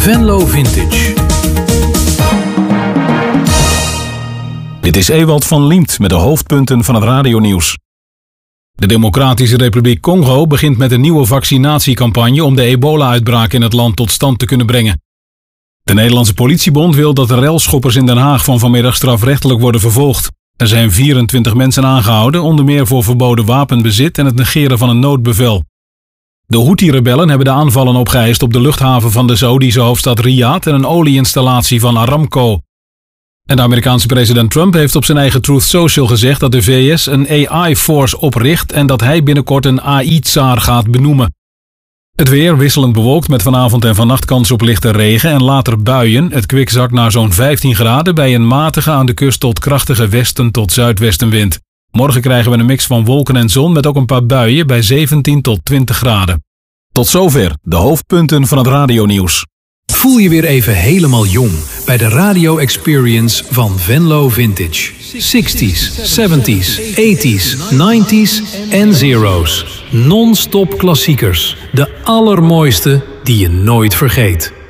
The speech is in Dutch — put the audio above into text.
Venlo Vintage. Dit is Ewald van Liemt met de hoofdpunten van het radionieuws. De Democratische Republiek Congo begint met een nieuwe vaccinatiecampagne om de ebola-uitbraak in het land tot stand te kunnen brengen. De Nederlandse politiebond wil dat de relschoppers in Den Haag vanmiddag strafrechtelijk worden vervolgd. Er zijn 24 mensen aangehouden, onder meer voor verboden wapenbezit en het negeren van een noodbevel. De Houthi-rebellen hebben de aanvallen opgeëist op de luchthaven van de Saoedische hoofdstad Riyadh en een olieinstallatie van Aramco. En de Amerikaanse president Trump heeft op zijn eigen Truth Social gezegd dat de VS een AI-force opricht en dat hij binnenkort een AI-tsaar gaat benoemen. Het weer wisselend bewolkt met vanavond en vannacht kans op lichte regen en later buien. Het kwik zakt naar zo'n 15 graden bij een matige aan de kust tot krachtige westen tot zuidwestenwind. Morgen krijgen we een mix van wolken en zon met ook een paar buien bij 17 tot 20 graden. Tot zover de hoofdpunten van het radionieuws. Voel je weer even helemaal jong bij de Radio Experience van Venlo Vintage. 60s, 70s, 80s, 90s en zero's. Non-stop klassiekers. De allermooiste die je nooit vergeet.